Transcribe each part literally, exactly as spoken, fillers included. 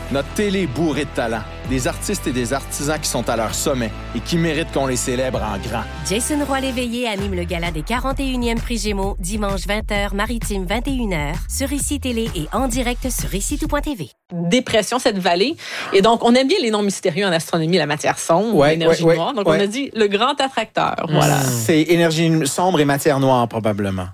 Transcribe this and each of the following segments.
Notre télé est bourrée de talent. Des artistes et des artisans qui sont à leur sommet et qui méritent qu'on les célèbre en grand. Jason Roy-Léveillé anime le gala des quarante et unième Prix Gémeaux dimanche vingt heures, Maritime vingt et une heures, sur Ici Télé et en direct sur ici tout point t v. Dépression, cette vallée. Et donc, on aime bien les noms mystérieux en astronomie, la matière sombre, ouais, l'énergie ouais, noire. Donc, ouais. on a dit le grand attracteur. Voilà. C'est énergie sombre et matière noire, probablement.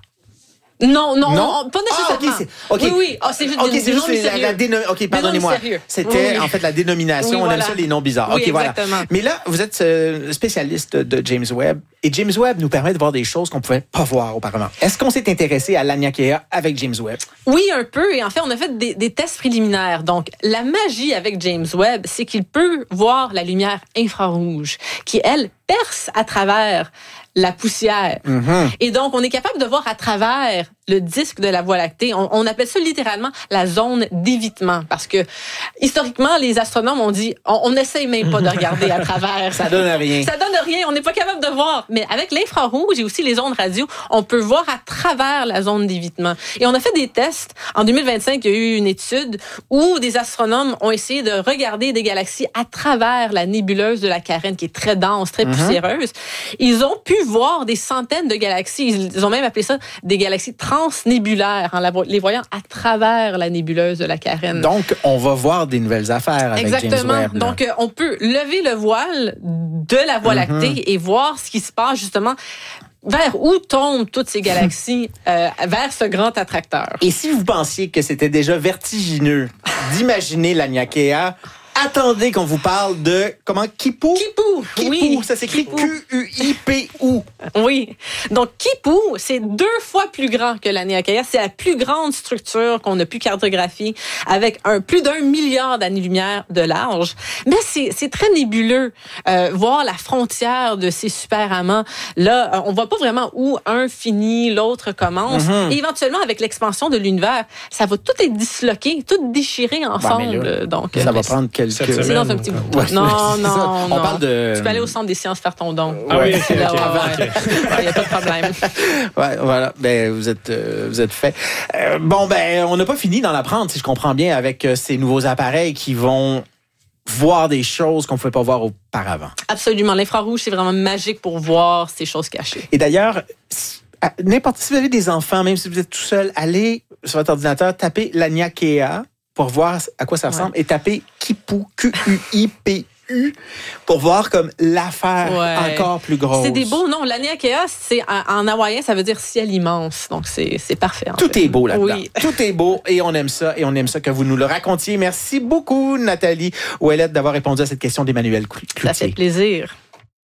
Non, non, non? on, pas nécessairement. Ah, okay, c'est, okay. Oui, oui. Oh, c'est juste okay, des, c'est des juste noms mystérieux. La, la déno... OK, pardonnez-moi. C'était, oui, oui. en fait, la dénomination. Oui, on voilà. aime ça, les noms bizarres. Oui, OK, voilà. exactement. Mais là, vous êtes euh, spécialiste de James Webb. Et James Webb nous permet de voir des choses qu'on ne pouvait pas voir auparavant. Est-ce qu'on s'est intéressé à Laniakea avec James Webb? Oui, un peu. Et en fait, on a fait des, des tests préliminaires. Donc, la magie avec James Webb, c'est qu'il peut voir la lumière infrarouge qui, elle, perce à travers la poussière. Mm-hmm. Et donc, on est capable de voir à travers le disque de la Voie lactée. On, on appelle ça littéralement la zone d'évitement parce que, historiquement, les astronomes ont dit, on n'essaye même pas de regarder à travers. Ça donne rien. Ça donne rien. On n'est pas capable de voir. Mais avec l'infrarouge et aussi les ondes radio, on peut voir à travers la zone d'évitement. Et on a fait des tests. En deux mille vingt-cinq, il y a eu une étude où des astronomes ont essayé de regarder des galaxies à travers la nébuleuse de la Carène, qui est très dense, très mm-hmm. poussiéreuse. Ils ont pu voir des centaines de galaxies. Ils ont même appelé ça des galaxies transnébulaires, en les voyant à travers la nébuleuse de la Carène. Donc, on va voir des nouvelles affaires avec Exactement. James Webb. Donc, euh, on peut lever le voile de la Voie mm-hmm. lactée et voir ce qui se passe justement vers où tombent toutes ces galaxies euh, vers ce grand attracteur. Et si vous pensiez que c'était déjà vertigineux d'imaginer Laniakea, attendez qu'on vous parle de, comment, Kipu? Kipu, Kipu, oui. Ça s'écrit Q U I P U. Oui. Donc, Kipu, c'est deux fois plus grand que Laniakea. C'est la plus grande structure qu'on a pu cartographier avec un, plus d'un milliard d'années-lumière de large. Mais c'est, c'est très nébuleux. Euh, voir la frontière de ces super amants. Là, on voit pas vraiment où un finit, l'autre commence. Mm-hmm. Et éventuellement, avec l'expansion de l'univers, ça va tout être disloqué, tout déchiré ensemble. Ouais, là, donc, ça va prendre quelques... C'est dans un petit bout. Ouais, non, non, non. non. On parle de... Tu peux aller au centre des sciences faire ton don. Ah oui, okay, là, okay, ouais, il n'y a pas de problème. Ouais, voilà. Ben, vous êtes, euh, vous êtes fait. Euh, bon, ben, on n'a pas fini d'en apprendre, si je comprends bien, avec euh, ces nouveaux appareils qui vont voir des choses qu'on ne pouvait pas voir auparavant. Absolument. L'infrarouge, c'est vraiment magique pour voir ces choses cachées. Et d'ailleurs, n'importe si vous avez des enfants, même si vous êtes tout seul, allez sur votre ordinateur, tapez Laniakea pour voir à quoi ça ressemble ouais. et tapez Kipu, Q U I P U, pour voir comme l'affaire ouais. encore plus grosse. C'est des beaux noms. Laniakea, c'est en, en hawaïen, ça veut dire ciel immense. Donc, c'est, c'est parfait. Tout fait. est beau là-dedans. Oui. Tout est beau et on aime ça. Et on aime ça que vous nous le racontiez. Merci beaucoup, Nathalie Ouellette, d'avoir répondu à cette question d'Emmanuel Cloutier. Ça fait plaisir.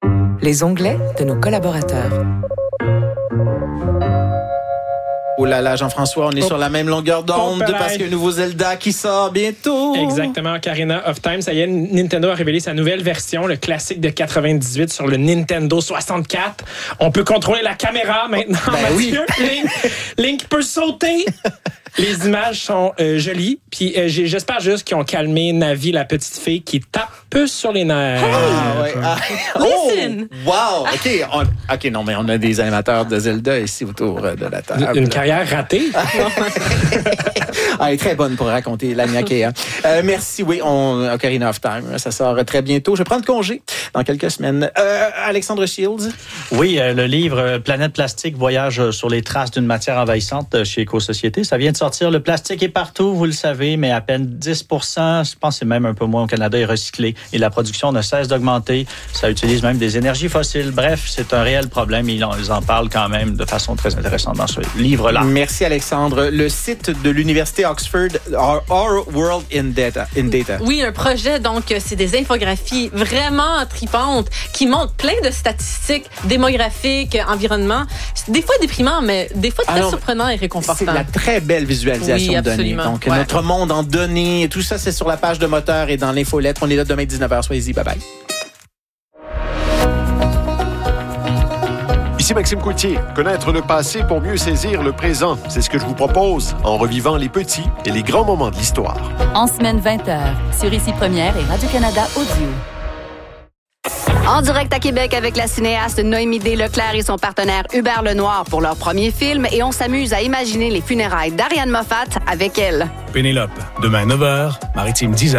Les onglets de nos collaborateurs. Oh là là, Jean-François, on est oh. sur la même longueur d'onde oh, parce que nouveau Zelda qui sort bientôt. Exactement, Ocarina of Time. Ça y est, Nintendo a révélé sa nouvelle version, le classique de quatre-vingt-dix-huit sur le Nintendo soixante-quatre. On peut contrôler la caméra maintenant, ben Mathieu. Oui. Link, Link peut sauter. Les images sont euh, jolies. Puis euh, j'espère juste qu'ils ont calmé Navi, la petite fille, qui tape peu sur les nerfs. Ah, ouais. Ah. Listen! Oh, wow! OK, on, OK, non, mais on a des animateurs de Zelda ici autour de la table. Une carrière ratée. Ah, elle est très bonne pour raconter Laniakea. Euh, merci, oui, on, Ocarina of Time, ça sort très bientôt. Je vais prendre congé dans quelques semaines. Euh, Alexandre Shields? Oui, euh, le livre Planète plastique, voyage sur les traces d'une matière envahissante chez Éco-Société. Ça vient de sortir. Le plastique est partout, vous le savez, mais à peine dix pour cent, je pense que c'est même un peu moins au Canada, est recyclé. Et la production ne cesse d'augmenter. Ça utilise même des énergies fossiles. Bref, c'est un réel problème et ils en parlent quand même de façon très intéressante dans ce livre-là. Merci, Alexandre. Le site de l'Université Oxford, Our, Our World in Data, in Data. Oui, un projet, donc, c'est des infographies vraiment tripantes qui montrent plein de statistiques démographiques, environnement. C'est des fois déprimant, mais des fois très Alors, surprenant et réconfortant. C'est de la très belle visualisation oui, de données. Donc, ouais. notre monde en données, tout ça, c'est sur la page de Moteur et dans l'infolettre. On est là demain dix-neuf heures. Soyez-y. Bye-bye. Ici Maxime Coultier. Connaître le passé pour mieux saisir le présent. C'est ce que je vous propose en revivant les petits et les grands moments de l'histoire. En semaine vingt heures, sur Ici Première et Radio-Canada Audio. En direct à Québec avec la cinéaste Noémie D. Leclerc et son partenaire Hubert Lenoir pour leur premier film et on s'amuse à imaginer les funérailles d'Ariane Moffat avec elle. Pénélope, demain neuf heures, Maritime dix heures.